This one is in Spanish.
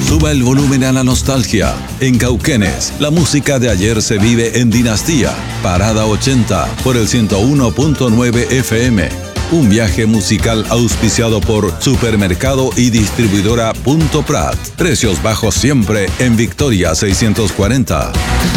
Suba el volumen a la nostalgia. En Cauquenes, la música de ayer se vive en Dinastía. Parada 80 por el 101.9 FM. Un viaje musical auspiciado por Supermercado y Distribuidora Punto Prat. Precios bajos siempre en Victoria 640.